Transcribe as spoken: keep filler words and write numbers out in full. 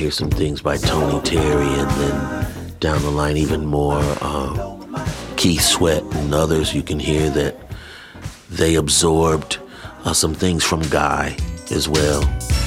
hear some things by Tony Terry, and then down the line even more uh, Keith Sweat and others. You can hear that they absorbed uh, some things from Guy as well.